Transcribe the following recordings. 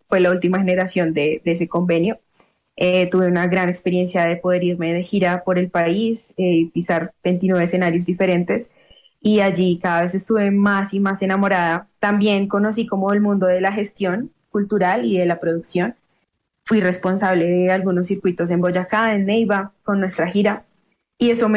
fue la última generación de ese convenio. Tuve una gran experiencia de poder irme de gira por el país, pisar 29 escenarios diferentes y allí cada vez estuve más y más enamorada. También conocí como el mundo de la gestión cultural y de la producción. Fui responsable de algunos circuitos en Boyacá, en Neiva, con nuestra gira. Y eso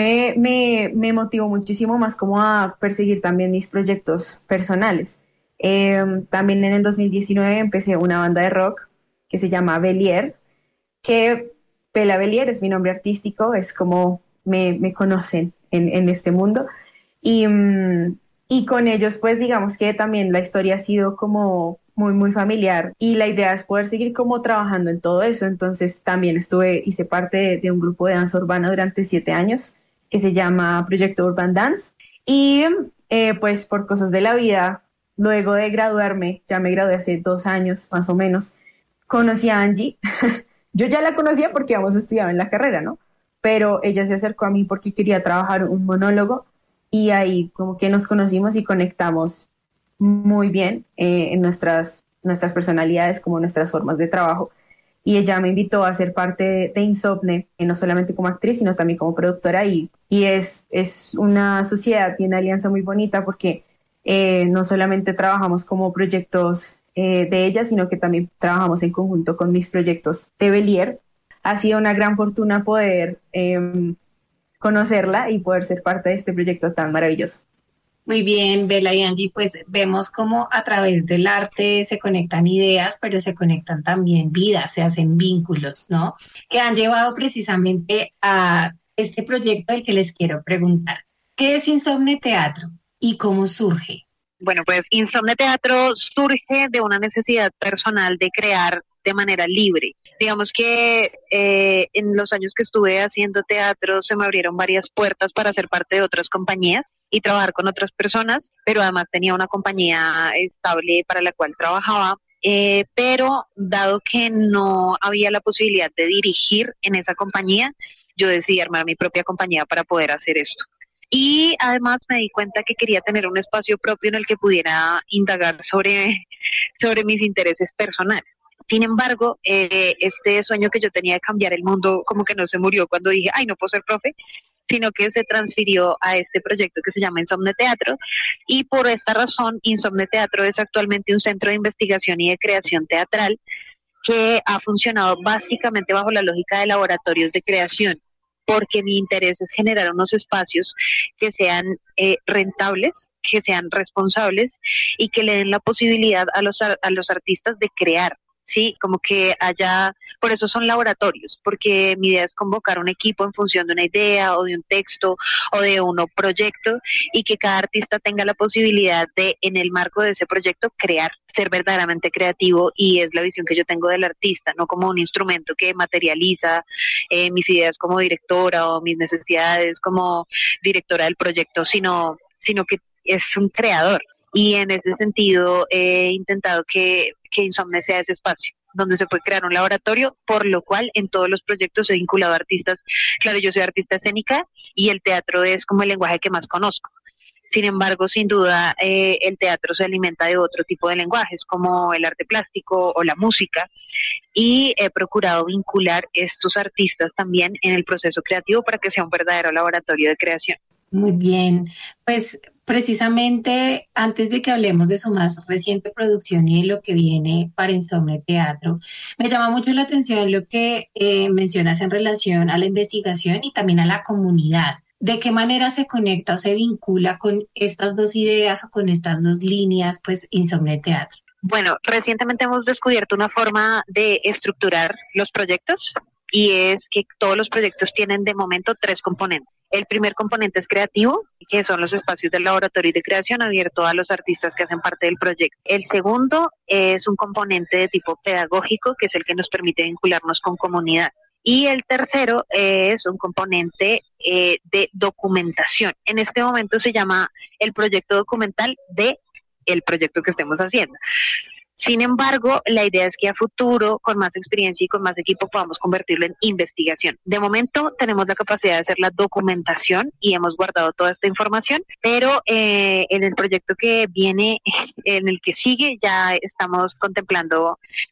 me motivó muchísimo más como a perseguir también mis proyectos personales. También en el 2019 empecé una banda de rock que se llama Belier, que Pela Belier es mi nombre artístico, es como me conocen en este mundo. Y, y con ellos, pues digamos que también la historia ha sido como muy familiar y la idea es poder seguir como trabajando en todo eso. Entonces también hice parte de un grupo de danza urbana durante 7 años que se llama Proyecto Urban Dance y pues por cosas de la vida, luego de graduarme, ya me gradué hace 2 años más o menos, conocí a Angie. Yo ya la conocía porque habíamos estudiado en la carrera, ¿no? Pero ella se acercó a mí porque quería trabajar un monólogo y ahí como que nos conocimos y conectamos muy bien en nuestras personalidades como nuestras formas de trabajo. Y ella me invitó a ser parte de Insomne, no solamente como actriz, sino también como productora. Y es una sociedad y una alianza muy bonita porque no solamente trabajamos como proyectos de ella, sino que también trabajamos en conjunto con mis proyectos de Belier. Ha sido una gran fortuna poder conocerla y poder ser parte de este proyecto tan maravilloso. Muy bien, Bella y Angie, pues vemos cómo a través del arte se conectan ideas, pero se conectan también vidas, se hacen vínculos, ¿no? Que han llevado precisamente a este proyecto del que les quiero preguntar. ¿Qué es Insomne Teatro y cómo surge? Bueno, pues Insomne Teatro surge de una necesidad personal de crear de manera libre. Digamos que en los años que estuve haciendo teatro se me abrieron varias puertas para ser parte de otras compañías y trabajar con otras personas, pero además tenía una compañía estable para la cual trabajaba, pero dado que no había la posibilidad de dirigir en esa compañía, yo decidí armar mi propia compañía para poder hacer esto. Y además me di cuenta que quería tener un espacio propio en el que pudiera indagar sobre mis intereses personales. Sin embargo, este sueño que yo tenía de cambiar el mundo como que no se murió cuando dije, ay, no puedo ser profe, sino que se transfirió a este proyecto que se llama Insomne Teatro. Y por esta razón, Insomne Teatro es actualmente un centro de investigación y de creación teatral que ha funcionado básicamente bajo la lógica de laboratorios de creación, porque mi interés es generar unos espacios que sean rentables, que sean responsables y que le den la posibilidad a los artistas de crear. Sí, como que haya, por eso son laboratorios, porque mi idea es convocar un equipo en función de una idea o de un texto o de un proyecto y que cada artista tenga la posibilidad de, en el marco de ese proyecto, crear, ser verdaderamente creativo, y es la visión que yo tengo del artista, no como un instrumento que materializa mis ideas como directora o mis necesidades como directora del proyecto, sino que es un creador. Y en ese sentido he intentado que Insomne sea ese espacio donde se puede crear un laboratorio, por lo cual en todos los proyectos he vinculado a artistas. Claro, yo soy artista escénica y el teatro es como el lenguaje que más conozco. Sin embargo, sin duda, el teatro se alimenta de otro tipo de lenguajes, como el arte plástico o la música, y he procurado vincular estos artistas también en el proceso creativo para que sea un verdadero laboratorio de creación. Muy bien, pues precisamente antes de que hablemos de su más reciente producción y de lo que viene para Insomne Teatro, me llama mucho la atención lo que mencionas en relación a la investigación y también a la comunidad. ¿De qué manera se conecta o se vincula con estas dos ideas o con estas dos líneas, pues Insomne Teatro? Bueno, recientemente hemos descubierto una forma de estructurar los proyectos y es que todos los proyectos tienen de momento 3 componentes. El primer componente es creativo, que son los espacios del laboratorio de creación abierto a los artistas que hacen parte del proyecto. El segundo es un componente de tipo pedagógico, que es el que nos permite vincularnos con comunidad. Y el tercero es un componente de documentación. En este momento se llama el proyecto documental de el proyecto que estemos haciendo. Sin embargo, la idea es que a futuro, con más experiencia y con más equipo, podamos convertirlo en investigación. De momento, tenemos la capacidad de hacer la documentación y hemos guardado toda esta información, pero en el proyecto que viene, en el que sigue, ya estamos contemplando